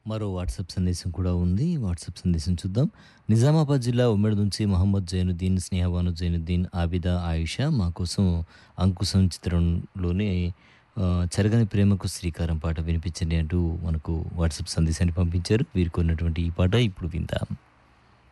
మరో వాట్సాప్ సందేశం కూడా ఉంది. వాట్సాప్ సందేశం చూద్దాం. నిజామాబాద్ జిల్లా ఉమ్మడి నుంచి మహమ్మద్ జైనుద్దీన్, స్నేహబాను జైనుద్దీన్, ఆబిదా, ఆయిషా మా కోసం 'అంకుశం' చిత్రంలోని 'చెరగని ప్రేమకు శ్రీకారం' పాట వినిపించండి అంటూ మనకు వాట్సాప్ సందేశాన్ని పంపించారు. వీరు కోరినటువంటి ఈ పాట ఇప్పుడు విందాం.